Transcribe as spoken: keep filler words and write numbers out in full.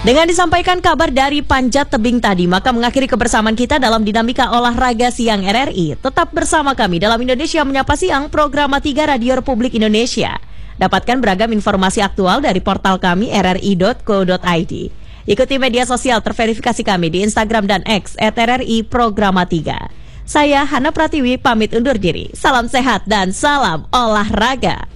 Dengan disampaikan kabar dari Panjat Tebing tadi, maka mengakhiri kebersamaan kita dalam dinamika olahraga siang R R I. Tetap bersama kami dalam Indonesia Menyapa Siang, program tiga Radio Republik Indonesia. Dapatkan beragam informasi aktual dari portal kami r r i dot co dot i d. Ikuti media sosial terverifikasi kami di Instagram dan X et r r i programa tiga. Saya Hana Pratiwi pamit undur diri. Salam sehat dan salam olahraga.